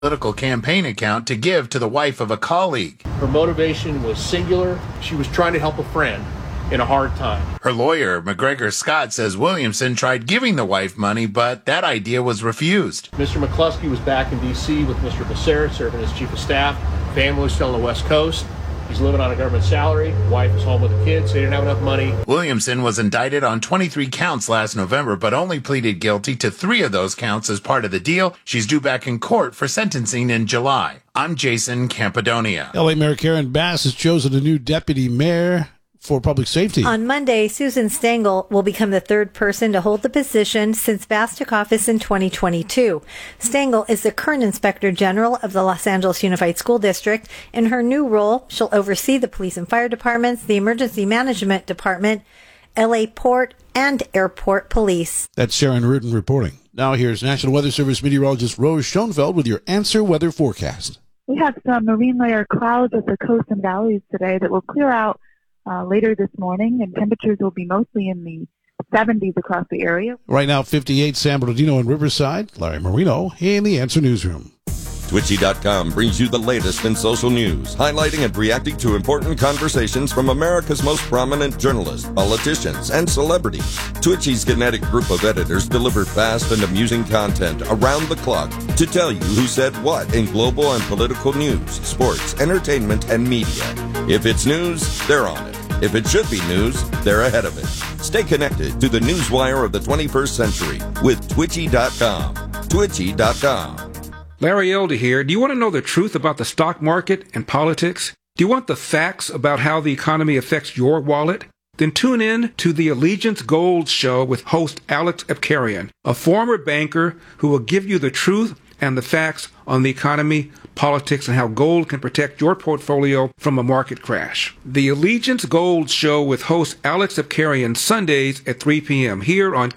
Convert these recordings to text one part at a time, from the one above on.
political campaign account to give to the wife of a colleague. Her motivation was singular. She was trying to help a friend in a hard time. Her lawyer, McGregor Scott, says Williamson tried giving the wife money, but that idea was refused. Mr. McCluskey was back in D.C. with Mr. Becerra, serving as chief of staff. Family was still on the West Coast. He's living on a government salary. Wife is home with the kids. They didn't have enough money. Williamson was indicted on 23 counts last November, but only pleaded guilty to 3 of those counts as part of the deal. She's due back in court for sentencing in July. I'm Jason Campidonia. L.A. Mayor Karen Bass has chosen a new deputy mayor for public safety. On Monday, Susan Stengel will become the third person to hold the position since Bass took office in 2022. Stengel is the current Inspector General of the Los Angeles Unified School District. In her new role, she'll oversee the police and fire departments, the emergency management department, LA Port, and Airport Police. That's Sharon Rudin reporting. Now here's National Weather Service meteorologist Rose Schoenfeld with your Answer Weather forecast. We have some marine layer clouds at the coast and valleys today that will clear out later this morning, and temperatures will be mostly in the 70s across the area. Right now, 58 San Bernardino and Riverside. Larry Marino in the Answer Newsroom. Twitchy.com brings you the latest in social news, highlighting and reacting to important conversations from America's most prominent journalists, politicians, and celebrities. Twitchy's kinetic group of editors deliver fast and amusing content around the clock to tell you who said what in global and political news, sports, entertainment, and media. If it's news, they're on it. If it should be news, they're ahead of it. Stay connected to the newswire of the 21st century with Twitchy.com. Twitchy.com. Larry Elder here. Do you want to know the truth about the stock market and politics? Do you want the facts about how the economy affects your wallet? Then tune in to the Allegiance Gold Show with host Alex Epkarian, a former banker who will give you the truth and the facts on the economy, politics, and how gold can protect your portfolio from a market crash. The Allegiance Gold Show with host Alex Epkarian, Sundays at 3 p.m. here on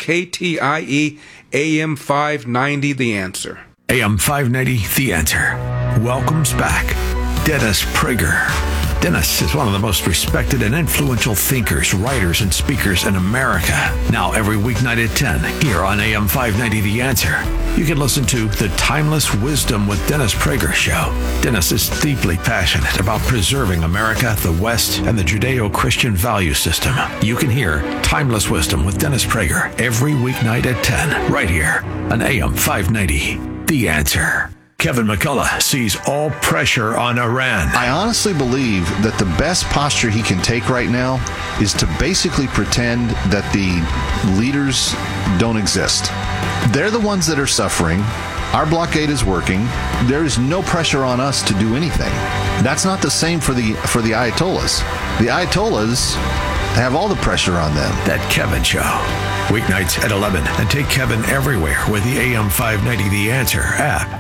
KTIE AM 590 The Answer. AM 590, The Answer, welcomes back Dennis Prager. Dennis is one of the most respected and influential thinkers, writers, and speakers in America. Now every weeknight at 10, here on AM 590, The Answer, you can listen to The Timeless Wisdom with Dennis Prager show. Dennis is deeply passionate about preserving America, the West, and the Judeo-Christian value system. You can hear Timeless Wisdom with Dennis Prager every weeknight at 10, right here on AM 590. The Answer. Kevin McCullough sees all pressure on Iran. I honestly believe that the best posture he can take right now is to basically pretend that the leaders don't exist. They're the ones that are suffering. Our blockade is working. There is no pressure on us to do anything. That's not the same for the Ayatollahs. The Ayatollahs have all the pressure on them. That Kevin Show. Weeknights at 11, and take Kevin everywhere with the AM 590 The Answer app.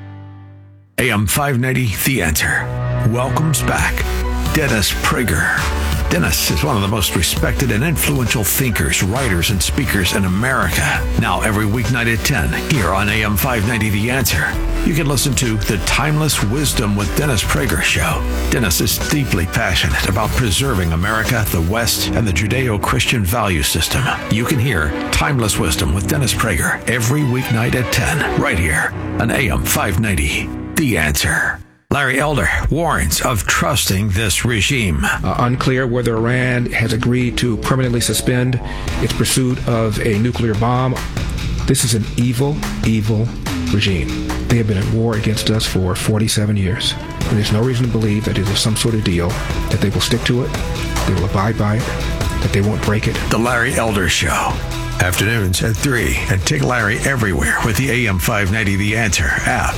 AM 590 The Answer welcomes back Dennis Prager. Dennis is one of the most respected and influential thinkers, writers, and speakers in America. Now every weeknight at 10, here on AM 590 The Answer, you can listen to The Timeless Wisdom with Dennis Prager show. Dennis is deeply passionate about preserving America, the West, and the Judeo-Christian value system. You can hear Timeless Wisdom with Dennis Prager every weeknight at 10, right here on AM 590 The Answer. Larry Elder warns of trusting this regime. Unclear whether Iran has agreed to permanently suspend its pursuit of a nuclear bomb. This is an evil, evil regime. They have been at war against us for 47 years. And there's no reason to believe that it is some sort of deal, that they will stick to it, they will abide by it, that they won't break it. The Larry Elder Show. Afternoons at 3. And take Larry everywhere with the AM 590 The Answer app.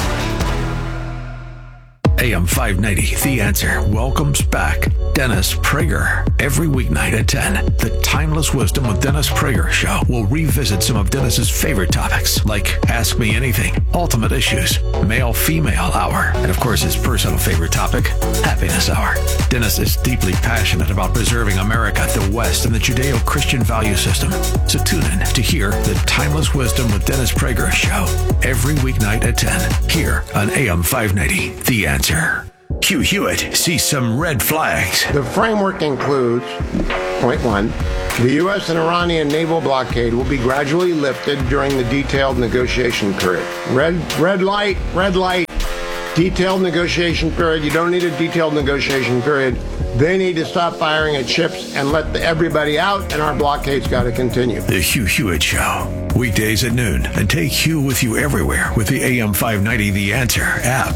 AM 590, The Answer welcomes back Dennis Prager. Every weeknight at 10, the Timeless Wisdom with Dennis Prager show will revisit some of Dennis's favorite topics, like Ask Me Anything, Ultimate Issues, Male-Female Hour, and of course his personal favorite topic, Happiness Hour. Dennis is deeply passionate about preserving America, the West, and the Judeo-Christian value system. So tune in to hear the Timeless Wisdom with Dennis Prager show every weeknight at 10, here on AM 590, The Answer. Hugh Hewitt sees some red flags. The framework includes Point 1. The U.S. and Iranian naval blockade will be gradually lifted during the detailed negotiation period. Red light. Detailed negotiation period. You don't need a detailed negotiation period. They need to stop firing at ships and let everybody out, and our blockade's got to continue. The Hugh Hewitt Show. Weekdays at noon. And take Hugh with you everywhere with the AM 590 The Answer app.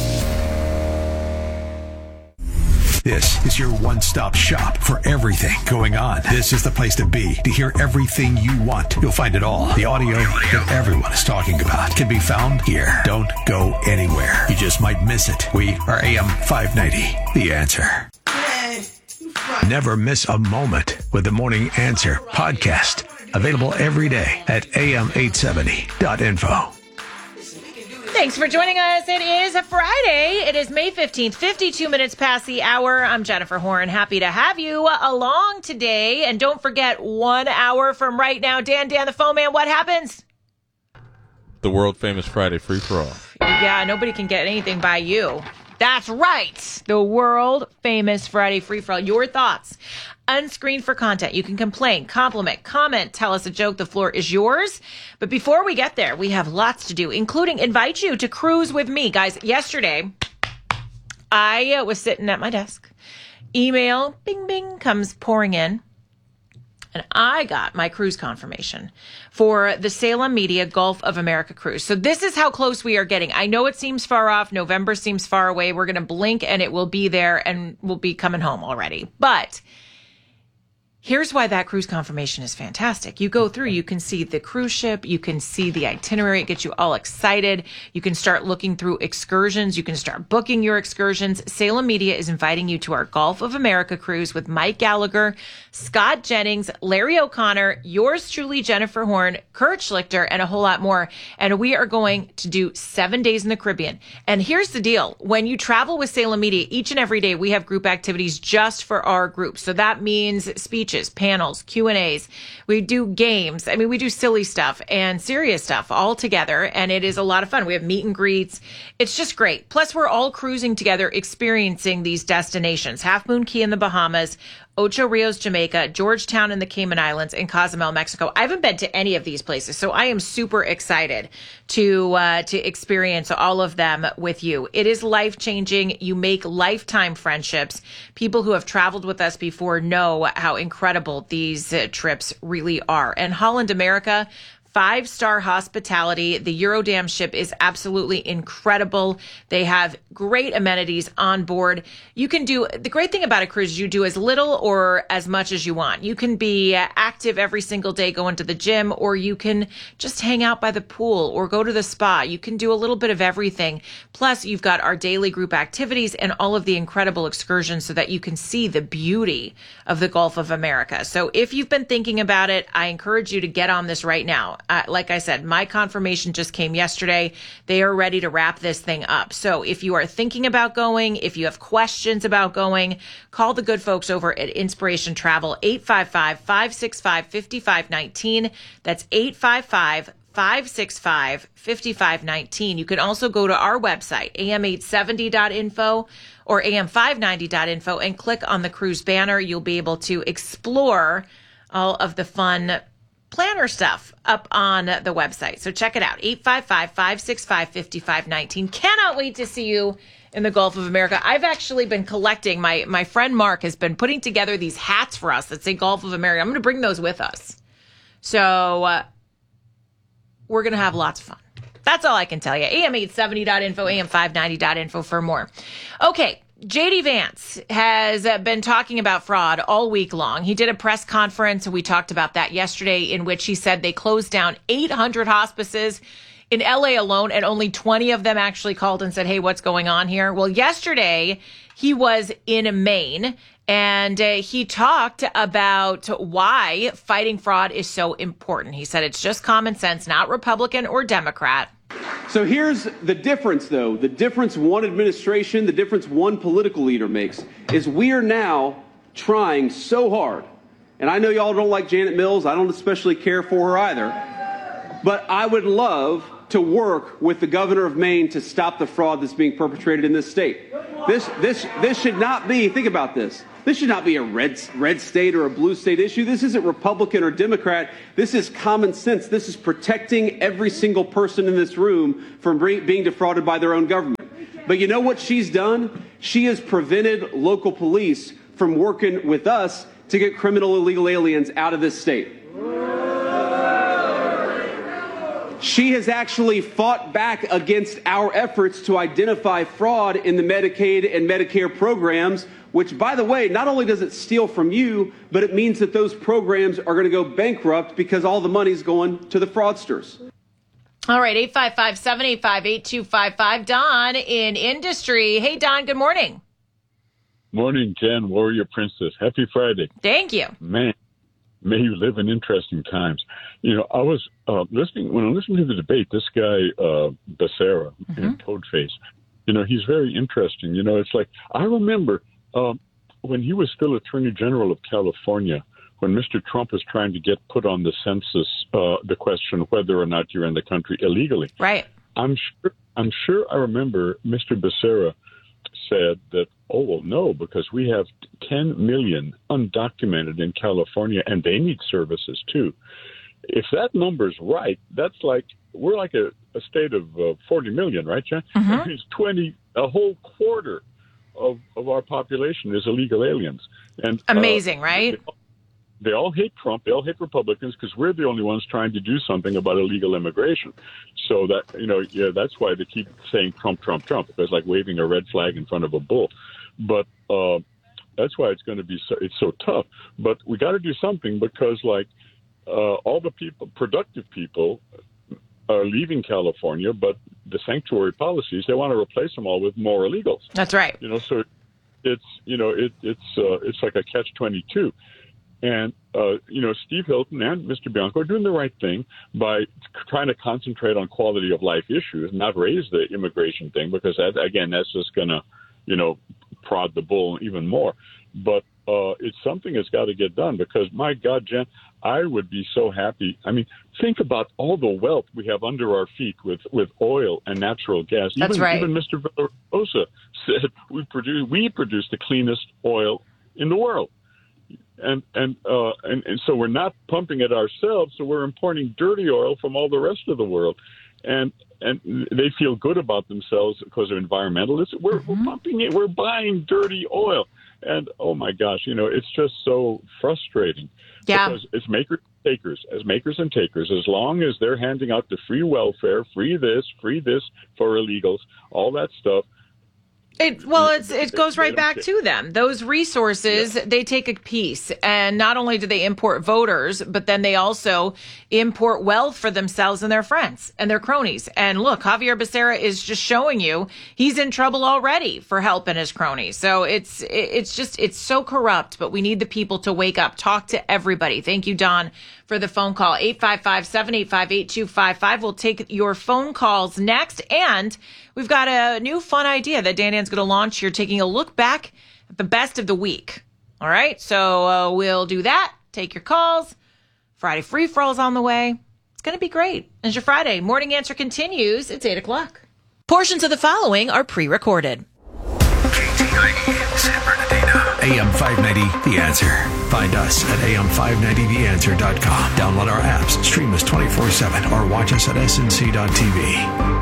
This is your one-stop shop for everything going on. This is the place to be to hear everything you want. You'll find it all. The audio that everyone is talking about can be found here. Don't go anywhere. You just might miss it. We are AM 590, The Answer. Never miss a moment with the Morning Answer podcast. Available every day at am870.info. Thanks for joining us. It is a Friday. It is May 15th, 52 minutes past the hour. I'm Jennifer Horn. Happy to have you along today. And don't forget, 1 hour from right now, Dan the phone man, what happens? The world famous Friday free-for-all. Yeah, nobody can get anything by you. That's right. The world famous Friday free-for-all. Your thoughts. Unscreened for content. You can complain, compliment, comment, tell us a joke. The floor is yours. But before we get there, we have lots to do, including invite you to cruise with me. Guys, yesterday, I was sitting at my desk. Email, bing, bing, comes pouring in. And I got my cruise confirmation for the Salem Media Gulf of America cruise. So this is how close we are getting. I know it seems far off. November seems far away. We're going to blink and it will be there and we'll be coming home already. But here's why that cruise confirmation is fantastic. You go through, you can see the cruise ship, you can see the itinerary, it gets you all excited. You can start looking through excursions, you can start booking your excursions. Salem Media is inviting you to our Gulf of America cruise with Mike Gallagher, Scott Jennings, Larry O'Connor, yours truly, Jennifer Horn, Kurt Schlichter, and a whole lot more. And we are going to do 7 days in the Caribbean. And here's the deal. When you travel with Salem Media, each and every day we have group activities just for our group. So that means speeches, panels, Q&As. We do games. I mean, we do silly stuff and serious stuff all together, and it is a lot of fun. We have meet and greets. It's just great. Plus, we're all cruising together, experiencing these destinations. Half Moon Cay in the Bahamas, Ocho Rios, Jamaica, Georgetown in the Cayman Islands, and Cozumel, Mexico. I haven't been to any of these places, so I am super excited to experience all of them with you. It is life-changing. You make lifetime friendships. People who have traveled with us before know how incredible these trips really are. And Holland America, 5-star hospitality. The Eurodam ship is absolutely incredible. They have great amenities on board. You can do, the great thing about a cruise is you do as little or as much as you want. You can be active every single day, going to the gym, or you can just hang out by the pool or go to the spa. You can do a little bit of everything. Plus, you've got our daily group activities and all of the incredible excursions so that you can see the beauty of the Gulf of America. So if you've been thinking about it, I encourage you to get on this right now. Like I said, my confirmation just came yesterday. They are ready to wrap this thing up. So if you are thinking about going, if you have questions about going, call the good folks over at Inspiration Travel, 855-565-5519. That's 855-565-5519. You can also go to our website, am870.info or am590.info, and click on the cruise banner. You'll be able to explore all of the fun planner stuff up on the website. So check it out, 855-565-5519. Cannot wait to see you in the Gulf of America. I've actually been collecting, my friend Mark has been putting together these hats for us that say Gulf of America. I'm going to bring those with us. So we're going to have lots of fun. That's all I can tell you. am870.info, am590.info for more. Okay. J.D. Vance has been talking about fraud all week long. He did a press conference, and we talked about that yesterday, in which he said they closed down 800 hospices in L.A. alone, and only 20 of them actually called and said, hey, what's going on here? Well, yesterday he was in Maine, and he talked about why fighting fraud is so important. He said it's just common sense, not Republican or Democrat. So here's the difference, though. The difference one administration, the difference one political leader makes is we are now trying so hard. And I know y'all don't like Janet Mills. I don't especially care for her either. But I would love to work with the governor of Maine to stop the fraud that's being perpetrated in this state. This should not be, think about this. This should not be a red state or a blue state issue. This isn't Republican or Democrat. This is common sense. This is protecting every single person in this room from being defrauded by their own government. But you know what she's done? She has prevented local police from working with us to get criminal illegal aliens out of this state. She has actually fought back against our efforts to identify fraud in the Medicaid and Medicare programs, which, by the way, not only does it steal from you, but it means that those programs are going to go bankrupt because all the money's going to the fraudsters. All right, 855-785-8255. Don in industry. Hey, Don, good morning. Morning, Jen, Warrior Princess. Happy Friday. Thank you. Man, may you live in interesting times. You know, I was listening to the debate, this guy, Becerra, and Toadface, you know, he's very interesting. You know, it's like, I remember when he was still Attorney General of California, when Mr. Trump was trying to get put on the census, the question whether or not you're in the country illegally. Right. I'm sure I remember Mr. Becerra said that, oh, well, no, because we have 10 million undocumented in California, and they need services, too. If that number's right, that's like, we're like a state of 40 million, right, Jen? It's a whole quarter of our population is illegal aliens. And amazing, right? They all hate Trump. They all hate Republicans because we're the only ones trying to do something about illegal immigration. So that, you know, yeah, that's why they keep saying Trump, Trump, Trump. It's like waving a red flag in front of a bull. But that's why it's going to be it's so tough. But we got to do something because, like, all the people, productive people, are leaving California, but the sanctuary policies, they want to replace them all with more illegals. That's right. You know, so it's, you know, it's like a catch-22. And, you know, Steve Hilton and Mr. Bianco are doing the right thing by trying to concentrate on quality of life issues, not raise the immigration thing, because, that, again, that's just going to, you know, prod the bull even more. But it's something that's got to get done because, my God, Jen, I would be so happy. I mean, think about all the wealth we have under our feet with oil and natural gas. That's right. Even Mr. Villarosa said we produce the cleanest oil in the world. And so we're not pumping it ourselves, so we're importing dirty oil from all the rest of the world. And they feel good about themselves because they're environmentalists. We're pumping it. We're buying dirty oil. And, oh, my gosh, you know, it's just so frustrating. Yeah. Because it's makers and takers, as long as they're handing out the free welfare, free this for illegals, all that stuff. It goes right back to them. Those resources, they take a piece. And not only do they import voters, but then they also import wealth for themselves and their friends and their cronies. And look, Javier Becerra is just showing you he's in trouble already for helping his cronies. So it's so corrupt, but we need the people to wake up. Talk to everybody. Thank you, Don, for the phone call. 855-785-8255. We'll take your phone calls next. And we've got a new fun idea that Dan's going to launch here, taking a look back at the best of the week. All right, so we'll do that. Take your calls. Friday Free For All's on the way. It's going to be great. It's your Friday. Morning Answer continues. It's 8 o'clock. Portions of the following are pre-recorded. KTIE San Bernardino. AM 590, The Answer. Find us at am590theanswer.com. Download our apps, stream us 24/7, or watch us at snc.tv.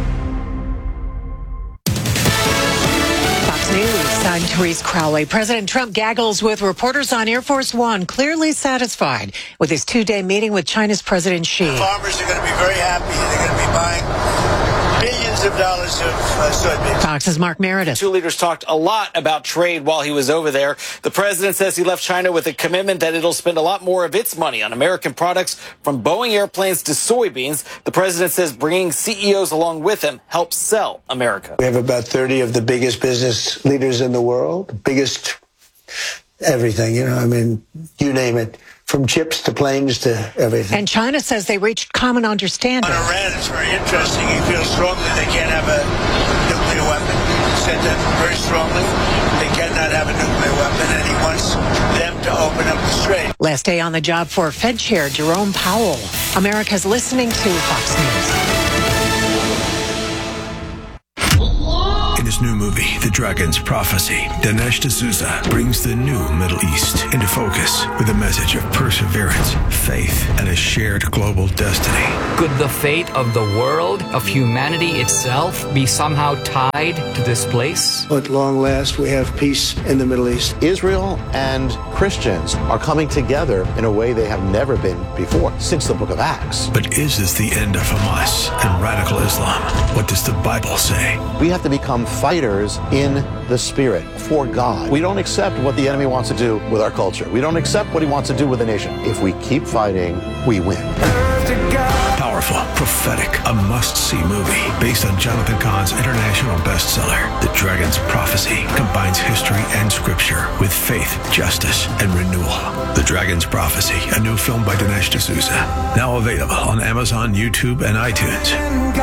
News. I'm Therese Crowley. President Trump gaggles with reporters on Air Force One, clearly satisfied with his two-day meeting with China's President Xi. Farmers are going to be very happy. They're going to be buying billions of dollars of soybeans. Fox's Mark Meredith. Two leaders talked a lot about trade while he was over there. The president says he left China with a commitment that it'll spend a lot more of its money on American products, from Boeing airplanes to soybeans. The president says bringing CEOs along with him helps sell America. We have about 30 of the biggest business leaders in the world, biggest everything, you know, I mean, you name it. From chips to planes to everything. And China says they reached common understanding. On Iran, it's very interesting. He feels strongly they can't have a nuclear weapon. He said that very strongly. They cannot have a nuclear weapon, and he wants them to open up the strait. Last day on the job for Fed Chair Jerome Powell. America's listening to Fox News. In his new movie, The Dragon's Prophecy, Dinesh D'Souza brings the new Middle East into focus with a message of perseverance, faith, and a shared global destiny. Could the fate of the world, of humanity itself, be somehow tied to this place? At long last, we have peace in the Middle East. Israel and Christians are coming together in a way they have never been before since the book of Acts. But is this the end of Hamas and radical Islam? What does the Bible say? We have to become fighters in the spirit for God. We don't accept what the enemy wants to do with our culture. We don't accept what he wants to do with the nation. If we keep fighting, we win. Powerful, prophetic, a must-see movie based on Jonathan Cahn's international bestseller. The Dragon's Prophecy combines history and scripture with faith, justice, and renewal. The Dragon's Prophecy, a new film by Dinesh D'Souza. Now available on Amazon, YouTube, and iTunes.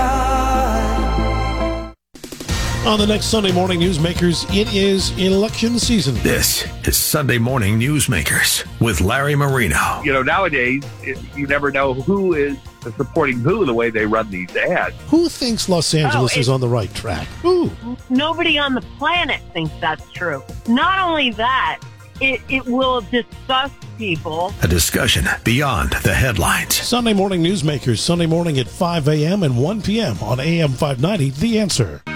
On the next Sunday Morning Newsmakers, it is election season. This is Sunday Morning Newsmakers with Larry Marino. You know, nowadays, you never know who is supporting who the way they run these ads. Who thinks Los Angeles is on the right track? Who? Nobody on the planet thinks that's true. Not only that, it will disgust people. A discussion beyond the headlines. Sunday Morning Newsmakers, Sunday morning at 5 a.m. and 1 p.m. on AM 590, The Answer.